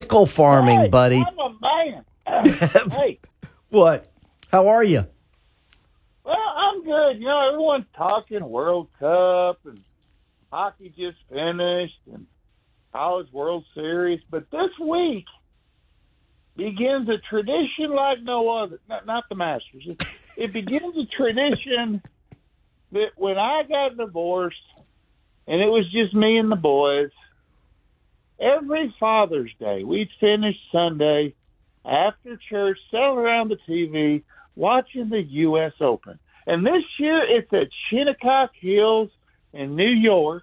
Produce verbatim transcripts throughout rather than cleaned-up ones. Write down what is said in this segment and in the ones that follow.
pickle farming, hey, buddy. I'm a man. Uh, hey. What? How are you? Well, I'm good. You know, everyone's talking World Cup and hockey just finished and college World Series. But this week begins a tradition like no other. Not, not the Masters. It, it begins a tradition that when I got divorced and it was just me and the boys, every Father's Day, we'd finish Sunday after church, sitting around the T V, watching the U S Open. And this year it's at Shinnecock Hills in New York.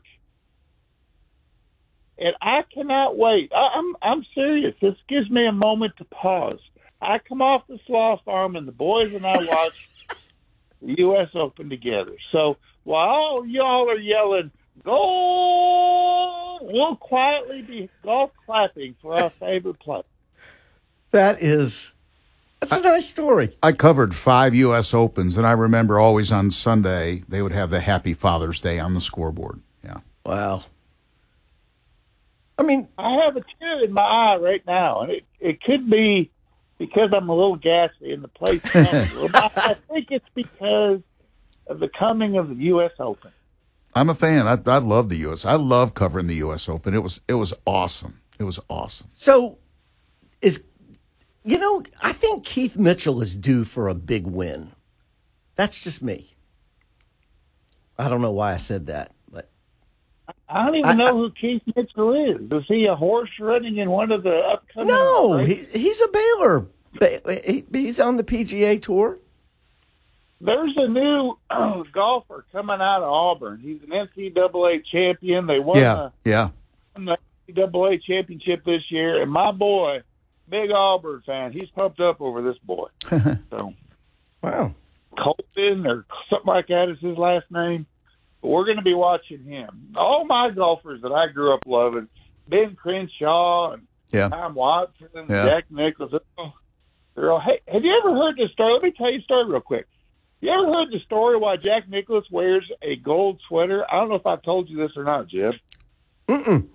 And I cannot wait. I, I'm I'm serious. This gives me a moment to pause. I come off the slaw farm and the boys and I watch the U S Open together. So while y'all are yelling, "Goal!" we'll quietly be golf clapping for our favorite player. That is, that's a nice story. I covered five U S Opens, and I remember always on Sunday they would have the Happy Father's Day on the scoreboard. Yeah. Wow. I mean, I have a tear in my eye right now, and it, it could be because I'm a little gassy in the place. But I think it's because of the coming of the U S Open. I'm a fan. I, I love the U S. I love covering the U S Open. It was it was awesome. It was awesome. So, is you know, I think Keith Mitchell is due for a big win. That's just me. I don't know why I said that, but I don't even I, know who Keith Mitchell is. Is he a horse running in one of the upcoming? No, he, he's a Baylor. He, he's on the P G A Tour. There's a new uh, golfer coming out of Auburn. He's an N C double A champion. They won, yeah, the, yeah. won the N C double A championship this year, and my boy, big Auburn fan, he's pumped up over this boy. So, wow, Colton or something like that is his last name. But we're going to be watching him. All my golfers that I grew up loving, Ben Crenshaw and yeah. Tom Watson, yeah. Jack Nicklaus. They're all, hey, have you ever heard this story? Let me tell you a story real quick. You ever heard the story why Jack Nicklaus wears a gold sweater? I don't know if I told you this or not, Jeff. Mm-mm.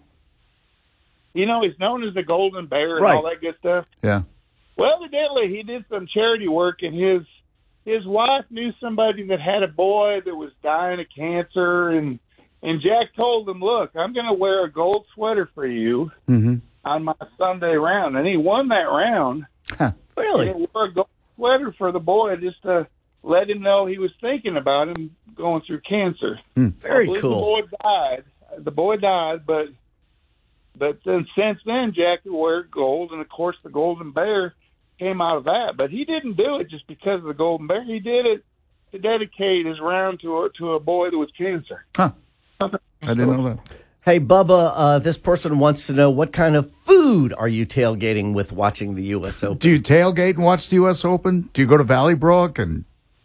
You know, he's known as the Golden Bear and right. all that good stuff. Yeah. Well, evidently, he did some charity work, and his his wife knew somebody that had a boy that was dying of cancer, and and Jack told him, "Look, I'm going to wear a gold sweater for you mm-hmm. on my Sunday round," and he won that round. Huh. Really? And he wore a gold sweater for the boy just to let him know he was thinking about him going through cancer. Mm. Very cool. The boy died. The boy died, but but then since then, Jack would wear gold, and of course, the Golden Bear came out of that. But he didn't do it just because of the Golden Bear. He did it to dedicate his round to a, to a boy that was cancer. Huh. I didn't know that. Hey, Bubba, uh, this person wants to know what kind of food are you tailgating with watching the U S Open? Do you tailgate and watch the U S Open? Do you go to Valley Brook? And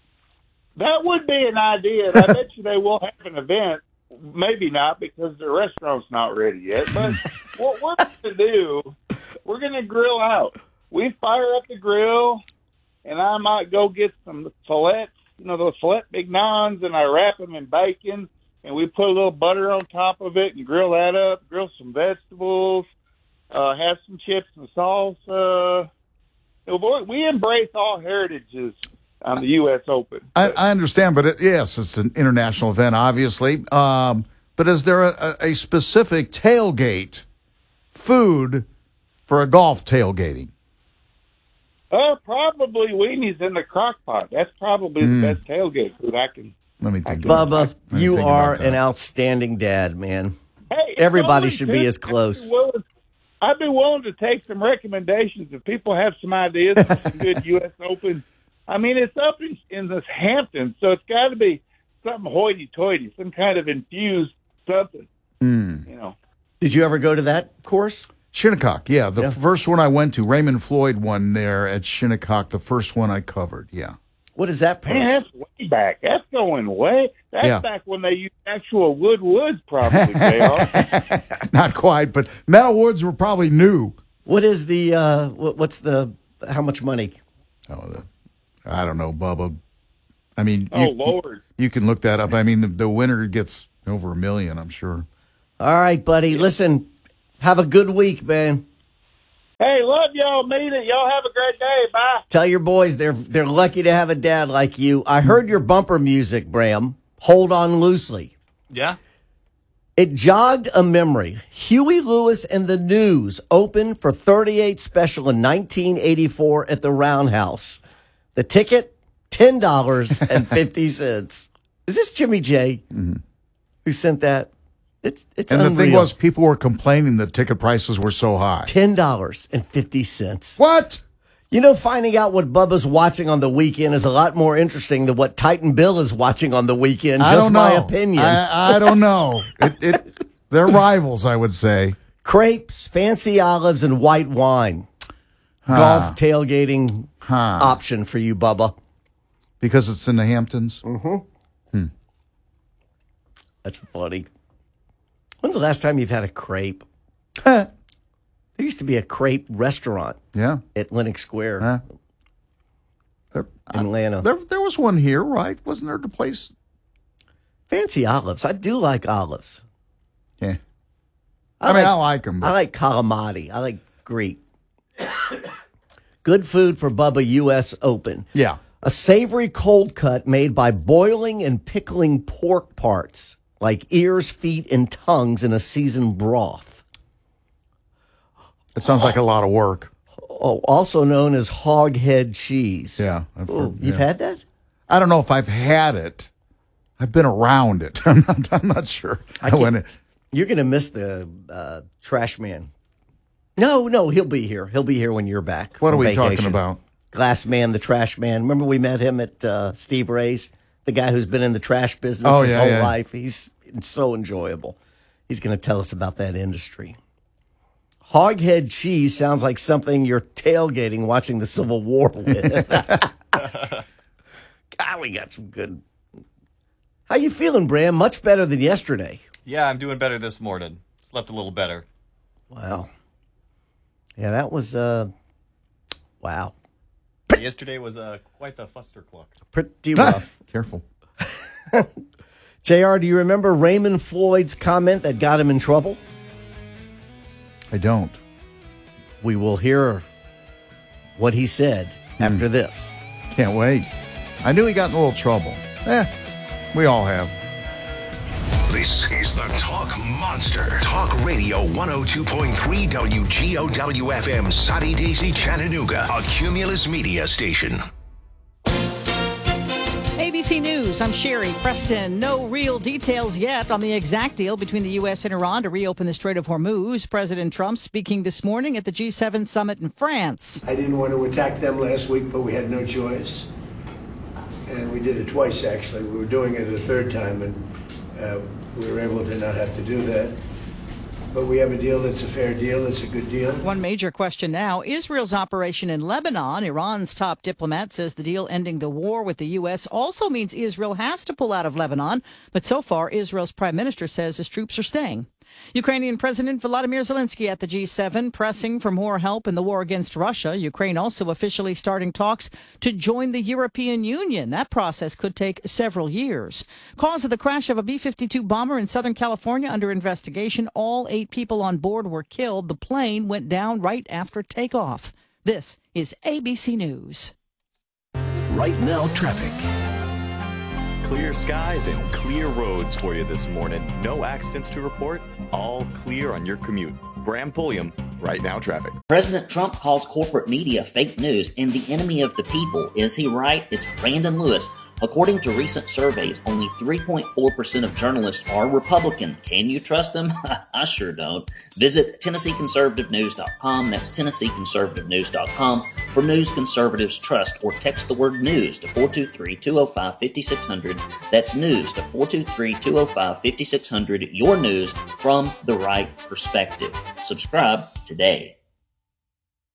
that would be an idea. And I bet you they will have an event. Maybe not because the restaurant's not ready yet. But what we're going to do, we're going to grill out. We fire up the grill, and I might go get some fillets, you know, those fillet mignons, and I wrap them in bacon. And we put a little butter on top of it and grill that up, grill some vegetables, uh, have some chips and salsa. We embrace all heritages on the U S Open. I, I understand, but it, yes, it's an international event, obviously. Um, but is there a, a specific tailgate food for a golf tailgating? Uh, probably weenies in the crock pot. That's probably mm. the best tailgate food I can. Let me think. Bubba, you are an outstanding dad, man. Hey, everybody should be as close. I'd be, willing, I'd be willing to take some recommendations if people have some ideas for some good U S Open. I mean, it's up in, in this Hamptons, so it's got to be something hoity-toity, some kind of infused something. Mm. You know. Did you ever go to that course? Shinnecock, yeah. The yeah. first one I went to, Raymond Floyd won there at Shinnecock, the first one I covered, yeah. What is that? Man, that's way back. That's going way. That's yeah. back when they used actual wood woods, probably. J R Not quite, but metal woods were probably new. What is the? Uh, what, what's the? How much money? Oh, the, I don't know, Bubba. I mean, oh you, Lord, you can look that up. I mean, the, the winner gets over a million, I'm sure. All right, buddy. Listen, have a good week, man. Hey, love y'all. Meet it. Y'all have a great day. Bye. Tell your boys they're they're lucky to have a dad like you. I heard your bumper music, Bram. Hold on loosely. Yeah. It jogged a memory. Huey Lewis and the News opened for thirty-eight special in nineteen eighty-four at the Roundhouse. The ticket, ten dollars and fifty cents. Is this Jimmy J mm-hmm. who sent that? It's it's and unreal. The thing was, people were complaining that ticket prices were so high. ten dollars and fifty cents. What? You know, finding out what Bubba's watching on the weekend is a lot more interesting than what Titan Bill is watching on the weekend. Just I don't know. my opinion. I, I don't know. It, it, they're rivals, I would say. Crepes, fancy olives, and white wine. Huh. Golf tailgating huh. option for you, Bubba. Because it's in the Hamptons? Mm-hmm. Hmm. That's funny. When's the last time you've had a crepe? There used to be a crepe restaurant. Yeah. At Lenox Square. Huh? There, in Atlanta. There, there was one here, right? Wasn't there the place? Fancy olives. I do like olives. Yeah. I, I mean, like, I like them. But... I like calamari. I like Greek. Good food for Bubba U S Open. Yeah. A savory cold cut made by boiling and pickling pork parts, like ears, feet, and tongues in a seasoned broth. It sounds like a lot of work. Oh, also known as hog head cheese. Yeah. I've Ooh, heard, you've yeah. had that? I don't know if I've had it. I've been around it. I'm not, I'm not sure. I I you're going to miss the uh, trash man. No, no, he'll be here. He'll be here when you're back. What are we vacation. talking about? Glass man, the trash man. Remember we met him at uh, Steve Ray's? The guy who's been in the trash business oh, his yeah, whole yeah. life. He's so enjoyable. He's going to tell us about that industry. Hoghead cheese sounds like something you're tailgating watching the Civil War with. God, we got some good. How you feeling, Bram? Much better than yesterday. Yeah, I'm doing better this morning. Slept a little better. Wow. Yeah, that was, uh, wow. Yesterday was uh, quite the fustercluck. Pretty rough. Careful. J R, do you remember Raymond Floyd's comment that got him in trouble? I don't. We will hear what he said mm. after this. Can't wait. I knew he got in a little trouble. Eh, we all have. This is the Talk Monster. Talk Radio one oh two point three W G O W F M, Soddy Daisy, Chattanooga, a Cumulus media station. A B C News, I'm Sherry Preston. No real details yet on the exact deal between the U S and Iran to reopen the Strait of Hormuz. President Trump speaking this morning at the G seven summit in France. I didn't want to attack them last week, but we had no choice. And we did it twice, actually. We were doing it a third time, and uh, we were able to not have to do that. But we have a deal that's a fair deal. It's a good deal. One major question now, Israel's operation in Lebanon. Iran's top diplomat says the deal ending the war with the U S also means Israel has to pull out of Lebanon. But so far, Israel's prime minister says his troops are staying. Ukrainian President Volodymyr Zelensky at the G seven pressing for more help in the war against Russia. Ukraine also officially starting talks to join the European Union. That process could take several years. Cause of the crash of a B fifty-two bomber in Southern California under investigation. All eight people on board were killed. The plane went down right after takeoff. This is A B C News. Right now, traffic. Clear skies and clear roads for you this morning. No accidents to report. All clear on your commute. Bram Pulliam, Right Now Traffic. President Trump calls corporate media fake news and the enemy of the people. Is he right? It's Brandon Lewis. According to recent surveys, only three point four percent of journalists are Republican. Can you trust them? I sure don't. Visit Tennessee Conservative News dot com. That's Tennessee Conservative News dot com for news conservatives trust, or text the word news to four two three, two oh five, five six zero zero. That's news to four two three, two oh five, five six zero zero. Your news from the right perspective. Subscribe today.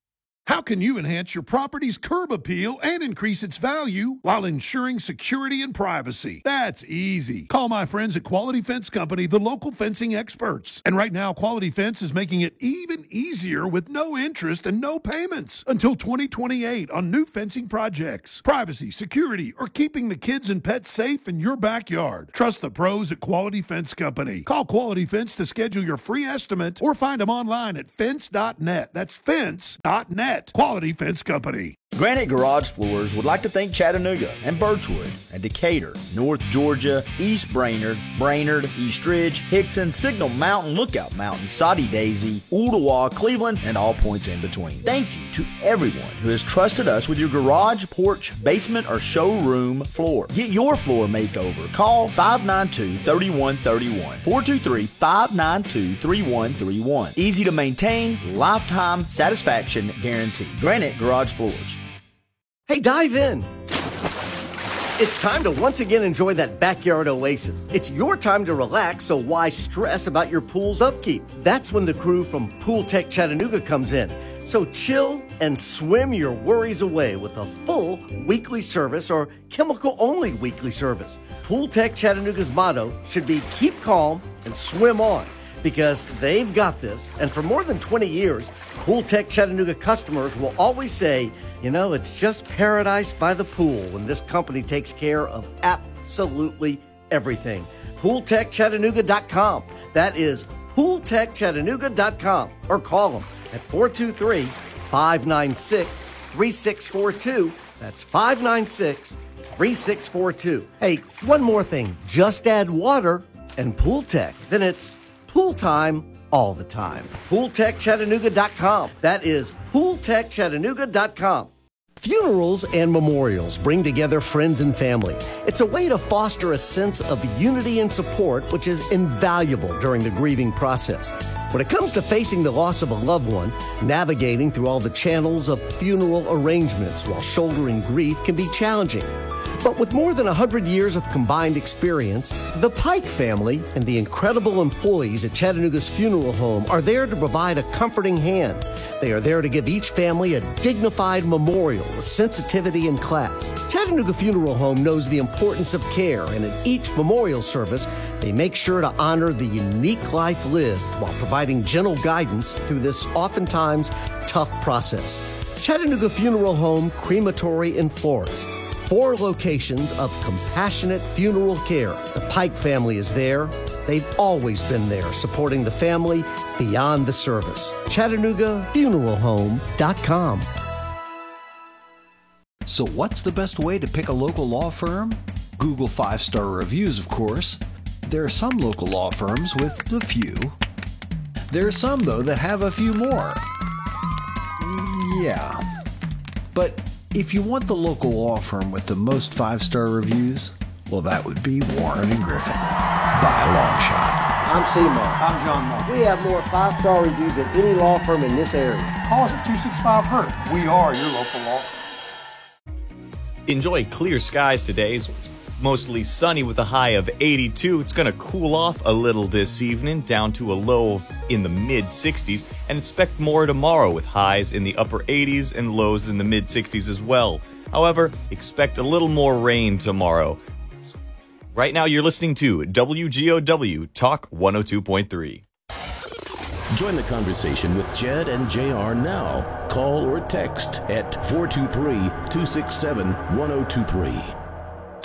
How can you enhance your property's curb appeal and increase its value while ensuring security and privacy? That's easy. Call my friends at Quality Fence Company, the local fencing experts. And right now, Quality Fence is making it even easier with no interest and no payments until twenty twenty-eight on new fencing projects. Privacy, security, or keeping the kids and pets safe in your backyard. Trust the pros at Quality Fence Company. Call Quality Fence to schedule your free estimate or find them online at fence dot net. That's fence dot net. Quality Fence Company. Granite Garage Floors would like to thank Chattanooga and Birchwood and Decatur, North Georgia, East Brainerd, Brainerd, East Ridge, Hickson, Signal Mountain, Lookout Mountain, Soddy Daisy, Ooltewah, Cleveland, and all points in between. Thank you to everyone who has trusted us with your garage, porch, basement, or showroom floor. Get your floor makeover. Call five nine two, three one three one, four two three, five nine two, three one three one. Easy to maintain, lifetime satisfaction guarantee. Granite Garage Floors. Hey, dive in. It's time to once again enjoy that backyard oasis. It's your time to relax, so why stress about your pool's upkeep? That's when the crew from Pool Tech Chattanooga comes in. So chill and swim your worries away with a full weekly service or chemical-only weekly service. Pool Tech Chattanooga's motto should be keep calm and swim on, because they've got this. And for more than twenty years, Pool Tech Chattanooga customers will always say, you know, it's just paradise by the pool when this company takes care of absolutely everything. pool tech chattanooga dot com. That is pool tech chattanooga dot com. Or call them at four two three, five nine six, three six four two. That's five nine six, three six four two. Hey, one more thing. Just add water and Pool Tech. Then it's pool time all the time. pool tech chattanooga dot com. That is pool tech chattanooga dot com. Funerals and memorials bring together friends and family. It's a way to foster a sense of unity and support, which is invaluable during the grieving process. When it comes to facing the loss of a loved one, navigating through all the channels of funeral arrangements while shouldering grief can be challenging. But with more than one hundred years of combined experience, the Pike family and the incredible employees at Chattanooga's Funeral Home are there to provide a comforting hand. They are there to give each family a dignified memorial with sensitivity and class. Chattanooga Funeral Home knows the importance of care, and in each memorial service, they make sure to honor the unique life lived while providing gentle guidance through this oftentimes tough process. Chattanooga Funeral Home, Crematory and Florist. Four locations of compassionate funeral care. The Pike family is there. They've always been there, supporting the family beyond the service. Chattanooga Funeral Home dot com. So what's the best way to pick a local law firm? Google five-star reviews, of course. There are some local law firms with a few. There are some, though, that have a few more. Yeah. But if you want the local law firm with the most five-star reviews, well, that would be Warren and Griffin, by a long shot. I'm Seymour. I'm John Mark. We have more five-star reviews than any law firm in this area. Call us at two six five H U R T. We are your local law firm. Enjoy clear skies today. It's mostly sunny with a high of eighty-two. It's going to cool off a little this evening, down to a low of in the mid sixties, and expect more tomorrow with highs in the upper eighties and lows in the mid sixties as well. However, expect a little more rain tomorrow. Right now, you're listening to W G O W Talk one oh two point three. Join the conversation with Jed and J R now. Call or text at four two three, two six seven, one oh two three.